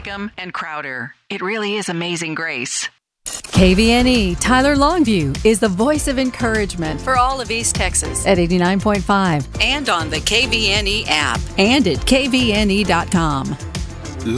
Hickam, and Crowder. It really is amazing grace. KVNE Tyler Longview is the voice of encouragement for all of East Texas at 89.5 and on the KVNE app and at kvne.com.